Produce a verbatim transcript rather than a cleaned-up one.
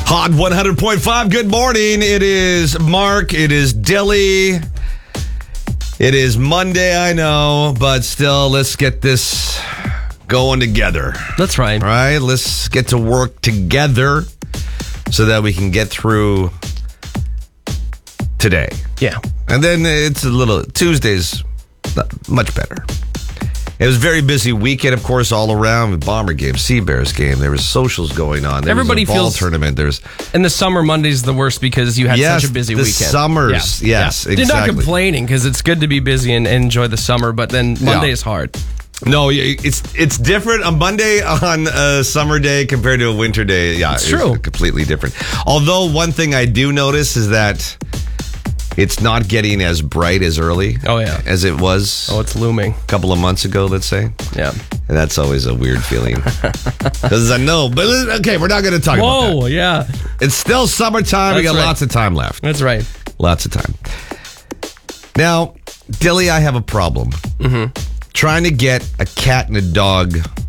Hot one hundred point five, good morning. It is Mark, it is Dilly. It is Monday, I know, but still, let's get this going together. That's right. All right, let's get to work together so that we can get through today. Yeah. And then it's a little, Tuesday's much better. It was a very busy weekend, of course, all around with Bomber game, Sea Bears game. There was socials going on. There Everybody was a ball feels tournament. There's in the summer, Monday's the worst because you had yes, such a busy the weekend. Summers, yeah. yes, yeah. exactly. They're not complaining because it's good to be busy and, and enjoy the summer, but then Monday Yeah. is hard. No, it's it's different. A Monday on a summer day compared to a winter day, yeah, it's true. Completely different. Although one thing I do notice is that it's not getting as bright as early. Oh yeah, as it was. Oh, it's looming. A couple of months ago, let's say. Yeah, and that's always a weird feeling because I know. But okay, we're not going to talk Whoa, about that. yeah, it's still summertime. That's we got right. lots of time left. That's right. Lots of time. Now, Dilly, I have a problem. Mm-hmm. Trying to get a cat and a dog